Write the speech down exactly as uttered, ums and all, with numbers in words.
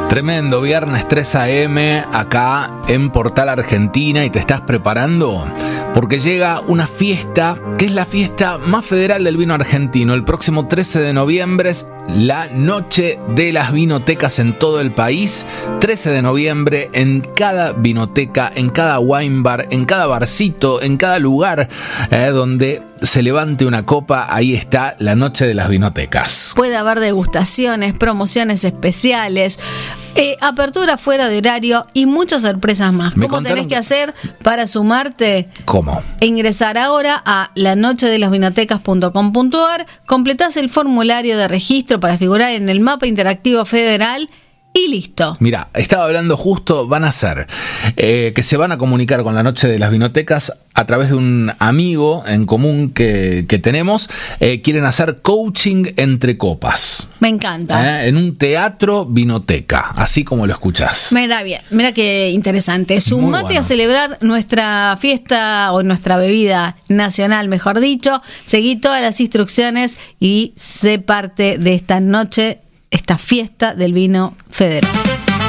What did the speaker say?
Tremendo, viernes tres a eme acá en Portal Argentina, y te estás preparando porque llega una fiesta que es la fiesta más federal del vino argentino. El próximo trece de noviembre es la noche de las vinotecas en todo el país. trece de noviembre en cada vinoteca, en cada wine bar, en cada barcito, en cada lugar eh, donde se levante una copa, ahí está la noche de las vinotecas. Puede haber degustaciones, promociones especiales, eh, apertura fuera de horario y muchas sorpresas más. Me ¿Cómo tenés contaron- que hacer para sumarte? ¿Cómo? Ingresar ahora a la noche de las vinotecas punto com punto a r, completás el formulario de registro para figurar en el mapa interactivo federal y listo. Mira, estaba hablando justo, van a ser eh, que se van a comunicar con la noche de las vinotecas a través de un amigo en común que, que tenemos. Eh, quieren hacer coaching entre copas. Me encanta. Eh, en un teatro vinoteca, así como lo escuchás. Mira bien, mira qué interesante. Sumate bueno. a celebrar nuestra fiesta o nuestra bebida nacional, mejor dicho. Seguí todas las instrucciones y sé parte de esta noche, esta fiesta del vino federal.